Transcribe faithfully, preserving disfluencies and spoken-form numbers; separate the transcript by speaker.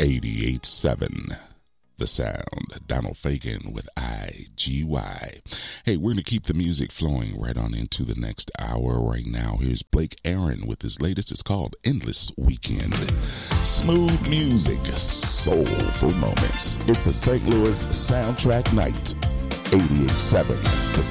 Speaker 1: eighty-eight seven. The sound. Donald Fagen with I G Y. Hey, we're going to keep the music flowing right on into the next hour. Right now, here's Blake Aaron with his latest. It's called Endless Weekend. Smooth music, soulful moments. It's a Saint Louis soundtrack night. eighty-eight seven. The